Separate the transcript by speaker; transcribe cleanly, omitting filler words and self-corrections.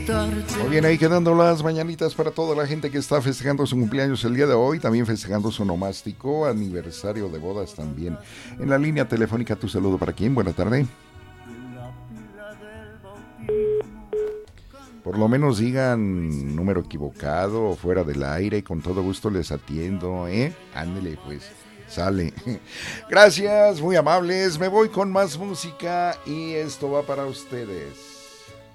Speaker 1: Muy bien, ahí quedando las mañanitas para toda la gente que está festejando su cumpleaños el día de hoy, también festejando su nomástico, aniversario de bodas también. En la línea telefónica, tu saludo para quién, buena tarde. Por lo menos digan número equivocado o fuera del aire, con todo gusto les atiendo, ¿eh? Ándele pues, sale. Gracias, muy amables, me voy con más música y esto va para ustedes.